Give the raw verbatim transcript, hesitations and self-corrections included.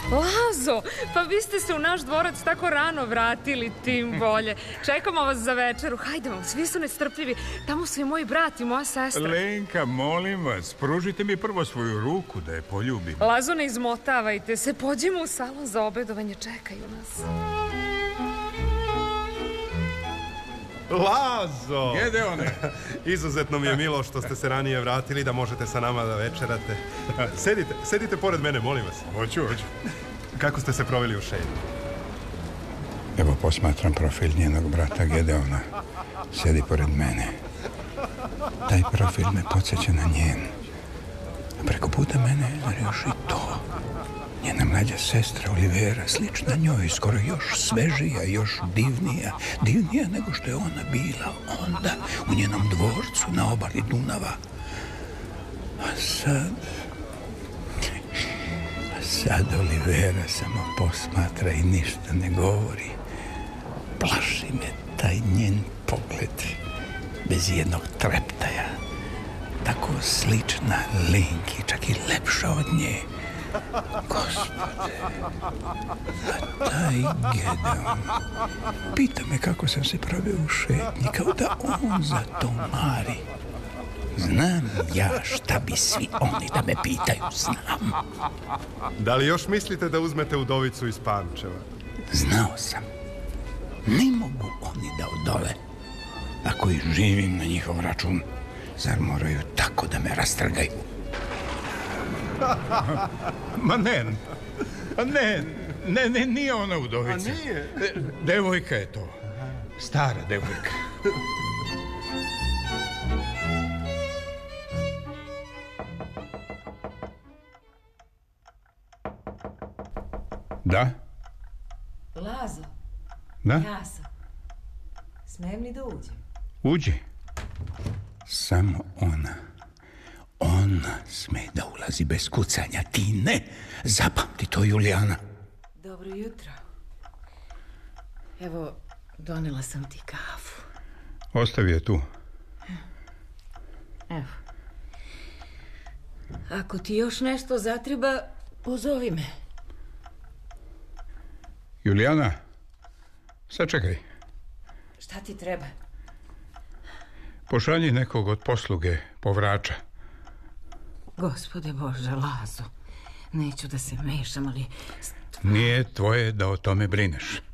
Lazo, pa vi ste se u naš dvorac tako rano vratili, tim bolje. Čekamo vas za večeru. Hajde vam, svi su nestrpljivi. Tamo su i moj brat i moja sestra. Lenka, molim vas, pružite mi prvo svoju ruku da je poljubim. Lazo, ne izmotavajte se. Pođimo u salon za obedovanje. Čekaju nas. Lazo! Gedeone! Izuzetno mi je milo što ste se ranije vratili da možete sa nama da večerate. Sedite, sedite pored mene, molim vas. Hoću, hoću. Kako ste se proveli u šetnji? Evo posmatram profil njenog brata Gedeona. Sjedi pored mene. Taj profil me podsjeća na njen. A preko puta mene je još i to. Njena mlađa sestra Olivera, slična njoj, skoro još svežija, još divnija. Divnija nego što je ona bila onda u njenom dvorcu na obali Dunava. A sad... A sad Olivera samo posmatra i ništa ne govori. Plaši me taj njen pogled, bez jednog treptaja. Tako slična Lenki, čak i lepša od nje. Gospode, a taj Gedeon pita me kako sam se proveo u šetnji, kao da on za to mari. Znam ja šta bi svi oni da me pitaju, znam. Da li još mislite da uzmete udovicu iz Pančeva? Znao sam. Ne mogu oni da odole. Ako i živim na njihov račun, zar moraju tako da me rastrgaju? Ma ne, ne, ne, ne, nije ona udovica. A nije? Devojka je to. Stara devojka. Da? Lazo. Da? Ja sam. Smijem li da uđem? Uđi. Samo ona. Ona sme da ulazi bez kucanja. Ti ne. Zapamti to, Julijana. Dobro jutro. Evo, donela sam ti kafu. Ostavi je tu. Evo. Ako ti još nešto zatreba, pozovi me. Julijana, sačekaj. Šta ti treba? Pošalji nekog od posluge povrača. Gospode Bože, Lazo, neću da se mešam, ali... Nije tvoje da o tome brineš.